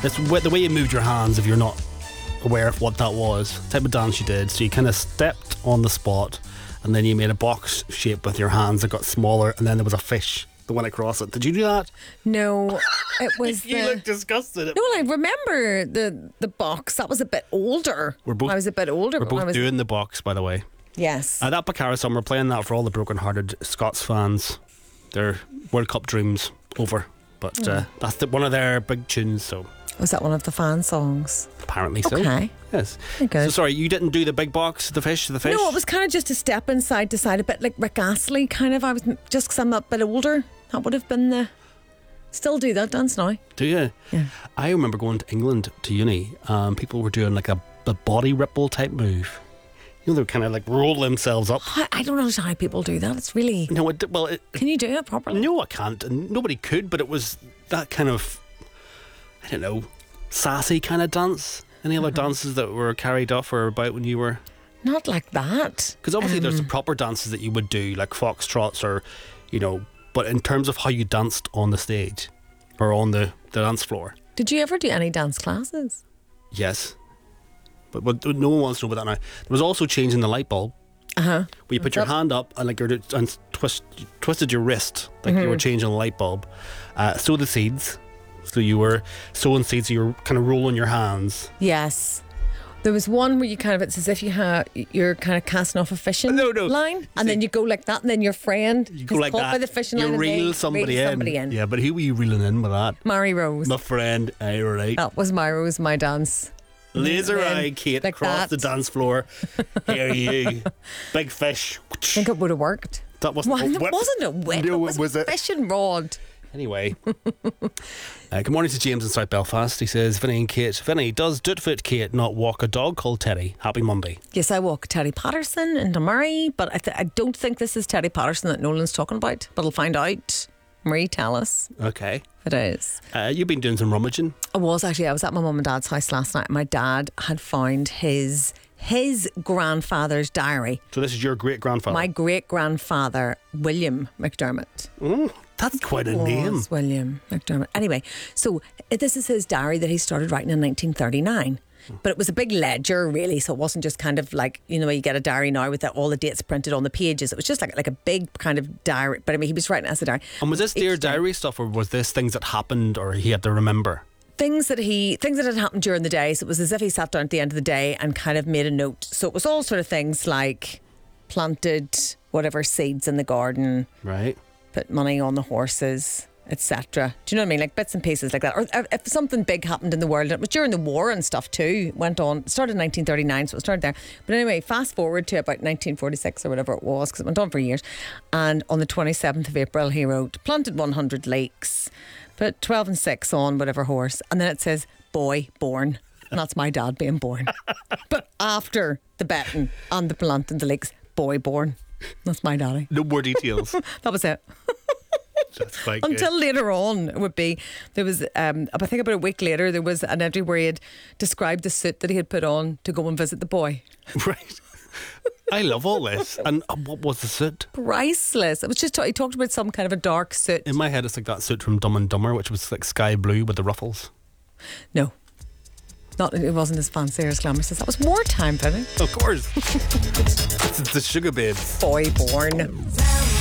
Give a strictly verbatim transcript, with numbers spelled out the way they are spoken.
It's the way you moved your hands if you're not aware of what that was. The type of dance you did. So you kind of stepped on the spot and then you made a box shape with your hands that got smaller, and then there was a fish that went across it. Did you do that? No, it was You the... look disgusted. No, I remember the the box. That was a bit older. We're both, I was a bit older. We're but when both I was, doing the box, by the way. Yes. Uh, that Bacara song, we're playing that for all the broken-hearted Scots fans. Their World Cup dreams over. But mm. uh, that's the, one of their big tunes, so... Was that one of the fan songs? Apparently so. Okay. Yes. Okay. So sorry, you didn't do the big box, the fish, the fish? No, it was kind of just a step in side to side, a bit like Rick Astley, kind of. I was just because I'm a bit older. That would have been the... Still do that dance now. Do you? Yeah. I remember going to England to uni. Um, people were doing like a, a body ripple type move. You know, they would kind of like roll themselves up. I, I don't know how people do that. It's really... No, it, well... It, Can you do it properly? No, I can't. And nobody could, but it was that kind of... I don't know... sassy kind of dance. Any other uh-huh. dances that were carried off or about when you were... Not like that. Because obviously um, there's the proper dances that you would do, like foxtrots or, you know, but in terms of how you danced on the stage or on the, the dance floor. Did you ever do any dance classes? Yes. But, but no one wants to know about that now. There was also changing the light bulb. Uh-huh. Where you put What's your up? hand up and like you're, and twist, you twisted your wrist like mm-hmm. you were changing the light bulb. Uh, sow the seeds. So you were sowing seeds, so you were kind of rolling your hands. Yes. There was one where you kind of, it's as if you have, you're kind of casting off a fishing no, no. line, and See, then you go like that, and then your friend you go is like caught that. by the fishing you line. reel and somebody, reel in. somebody in. Yeah, but who were you reeling in with that? Mary Rose. My friend, aye, right. That was my Rose, my dance. Laser eye, Kate, like across that. the dance floor. Here you, big fish. I think it would have worked. That wasn't well, a it whip. wasn't a whip. No, it was, was a it? fishing rod. Anyway, uh, good morning to James in South Belfast. He says, Vinny and Kate. Vinny, does Dootfoot Kate not walk a dog called Teddy? Happy Monday. Yes, I walk Teddy Patterson into Murray, but I, th- I don't think this is Teddy Patterson that Nolan's talking about, but I'll find out. Marie, tell us. Okay. It is. Uh, you've been doing some rummaging. I was actually. I was at my mum and dad's house last night. My dad had found his his grandfather's diary. So this is your great grandfather. My great grandfather, William McDermott. Mm, that's quite a was name. William McDermott. Anyway, so this is his diary that he started writing in nineteen thirty-nine. But it was a big ledger, really, so it wasn't just kind of like, you know, you get a diary now with the, all the dates printed on the pages. It was just like like a big kind of diary. But I mean, he was writing it as a diary. And was this Dear Diary stuff, or was this things that happened or he had to remember? Things that he things that had happened during the day. So it was as if he sat down at the end of the day and kind of made a note. So it was all sort of things like planted whatever seeds in the garden, right? Put money on the horses, et cetera. Do you know what I mean? Like bits and pieces like that. Or if something big happened in the world, and it was during the war and stuff too, went on, it started in nineteen thirty-nine, so it started there. But anyway, fast forward to about nineteen forty-six or whatever it was, because it went on for years. And on the twenty-seventh of April, he wrote, planted one hundred lakes, put twelve and six on whatever horse. And then it says, boy born. And that's my dad being born. But after the betting on the planting the lakes, boy born. That's my daddy. No more details. That was it. That's quite Until good. later on, it would be, there was, um, I think about a week later, there was an entry where he had described the suit that he had put on to go and visit the boy. Right. I love all this. And uh, what was the suit? Priceless. It was just, he talked about some kind of a dark suit. In my head, it's like that suit from Dumb and Dumber, which was like sky blue with the ruffles. No. Not, it wasn't as fancy or as glamorous as that. Was wartime, Vinny. Of course. It's the Sugar Babes. Boy born.